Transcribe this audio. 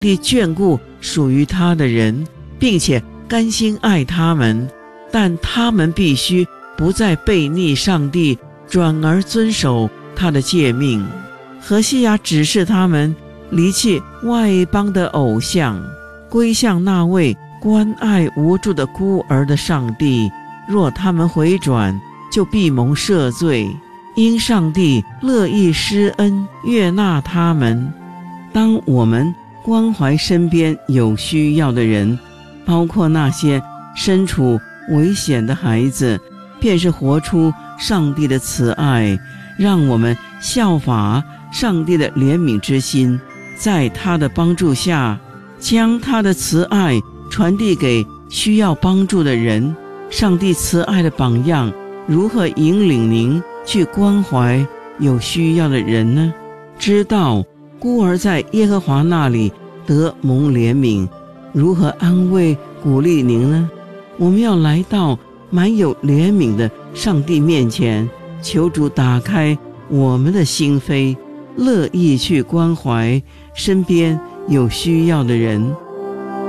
帝眷顾属于他的人，并且甘心爱他们，但他们必须不再悖逆上帝，转而遵守他的诫命。何西阿指示他们离弃外邦的偶像，归向那位关爱无助的孤儿的上帝。若他们回转，就必蒙赦罪，因上帝乐意施恩悦纳他们。当我们关怀身边有需要的人，包括那些身处危险的孩子，便是活出上帝的慈爱。让我们效法上帝的怜悯之心，在他的帮助下，将他的慈爱传递给需要帮助的人。上帝慈爱的榜样如何引领您去关怀有需要的人呢？知道孤儿在耶和华那里得蒙怜悯，如何安慰鼓励您呢？我们要来到满有怜悯的上帝面前，求主打开我们的心扉，乐意去关怀身边有需要的人。